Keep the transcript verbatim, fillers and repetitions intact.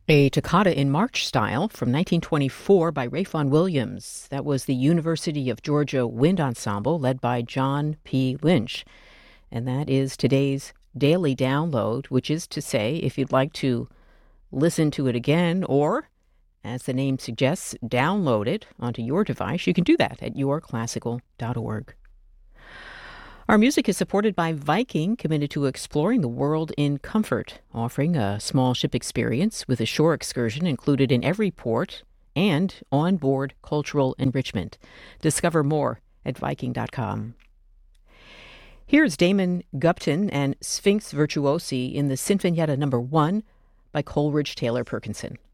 A Toccata in March style from nineteen twenty-four by Ralph Vaughan Williams. That was the University of Georgia Wind Ensemble led by John P. Lynch. And that is today's daily download, which is to say, if you'd like to listen to it again or, as the name suggests, download it onto your device, you can do that at your classical dot org. Our music is supported by Viking, committed to exploring the world in comfort, offering a small ship experience with a shore excursion included in every port and on-board cultural enrichment. Discover more at viking dot com. Here's Damon Gupton and Sphinx Virtuosi in the Sinfonietta number one by Coleridge Taylor Perkinson.